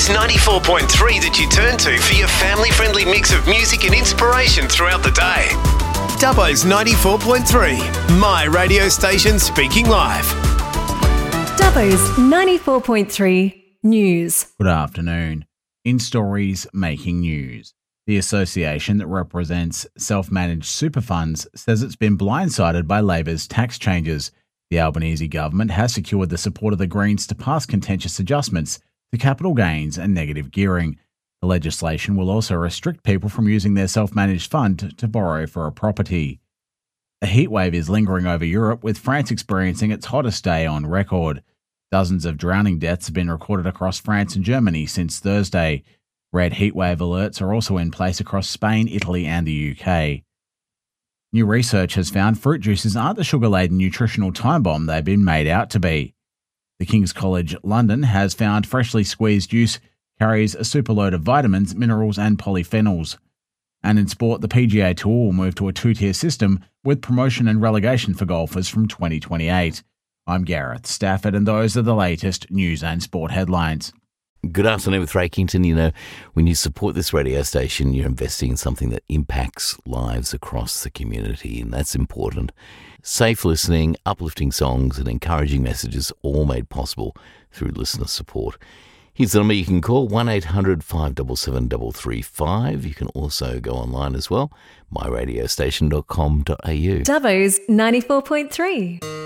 Dubbo's 94.3 that you turn to for your family-friendly mix of music and inspiration throughout the day. Dubbo's 94.3, my radio station speaking live. Dubbo's 94.3 News. Good afternoon. In Stories Making News, the association that represents self-managed super funds says it's been blindsided by Labor's tax changes. The Albanese government has secured the support of the Greens to pass contentious adjustments to capital gains and negative gearing. The legislation will also restrict people from using their self-managed fund to borrow for a property. A heatwave is lingering over Europe, with France experiencing its hottest day on record. Dozens of drowning deaths have been recorded across France and Germany since Thursday. Red heatwave alerts are also in place across Spain, Italy and the UK. New research has found fruit juices aren't the sugar-laden nutritional time bomb they've been made out to be. The King's College London has found freshly squeezed juice carries a superload of vitamins, minerals and polyphenols. And in sport, the PGA Tour will move to a two-tier system with promotion and relegation for golfers from 2028. I'm Gareth Stafford, and those are the latest news and sport headlines. Good afternoon with Ray Kington. You know, when you support this radio station, you're investing in something that impacts lives across the community, and that's important. Safe listening, uplifting songs and encouraging messages, all made possible through listener support. Here's the number you can call, 1-800-577 335. You can also go online as well, myradiostation.com.au. Dubbo's 94.3.